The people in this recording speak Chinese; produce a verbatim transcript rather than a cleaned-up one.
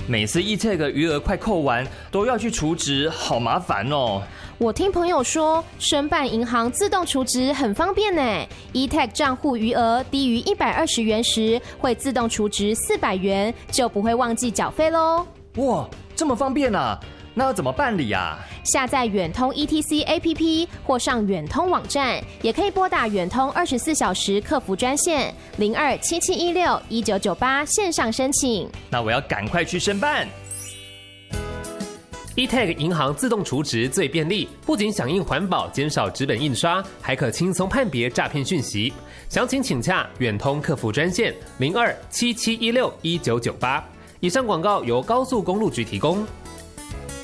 每次 E-Tag 余额快扣完，都要去储值，好麻烦哦。 我听朋友说，申办银行自动储值很方便呢。E-Tag 账户余额低于一百二十元时，会自动储值四百元，就不会忘记缴费喽。 哇，这么方便啊！那要怎么办理啊？ 下载远通 E T C A P P 或上远通网站，也可以拨打远通二十四小时客服专线零二七七一六一九九八线上申请。 那我要赶快去申办。 E-Tag 银行自动储值最便利，不仅响应环保，减少纸本印刷，还可轻松判别诈骗讯息。详情请洽远通客服专线零二七七一六一九九八。以上广告由高速公路局提供。